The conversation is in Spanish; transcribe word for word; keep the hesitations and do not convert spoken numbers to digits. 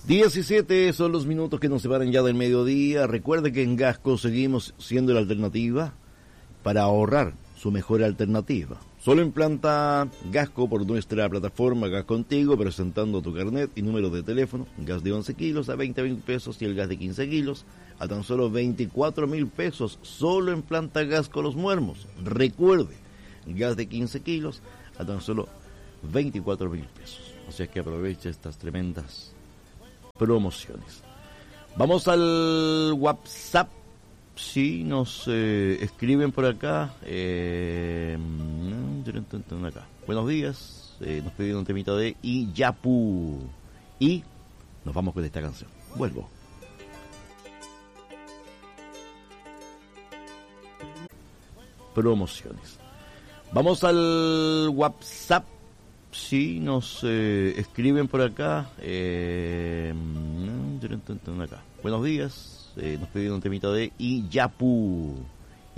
diecisiete son los minutos que nos separan ya del mediodía. Recuerde que en Gasco seguimos siendo la alternativa para ahorrar, su mejor alternativa. Solo implanta Gasco por nuestra plataforma Gas Contigo, presentando tu carnet y número de teléfono. Gas de once kilos a veinte mil pesos y el gas de quince kilos a tan solo veinticuatro mil pesos. Solo en Planta Gasco Los Muermos. Recuerde, gas de quince kilos a tan solo veinticuatro mil pesos. O sea que aproveche estas tremendas promociones. Vamos al WhatsApp. Sí, nos eh, escriben por acá. Eh, acá. Buenos días. Eh, nos piden un temita de Iyapu. Y nos vamos con esta canción. Vuelvo. Promociones. Vamos al WhatsApp. Sí, nos eh, escriben por acá. Eh, acá. Buenos días. Eh, nos piden un temita de Iyapu.